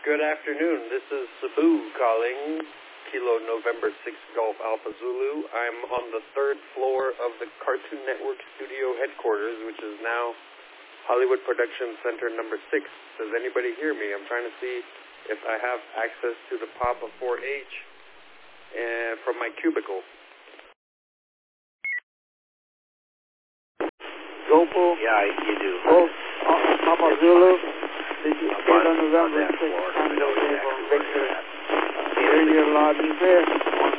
Good afternoon. This is Sabu calling, Kilo November 6 Golf Alpha Zulu. I'm on the third floor of the Cartoon Network studio headquarters, which is now Hollywood Production Center number 6. Does anybody hear me? I'm trying to see if I have access to the Papa 4H from my cubicle. Gopo? Yeah, you do. Oh, Papa Zulu. This is Kilo November 6 from Victor. Radio Lodge is there.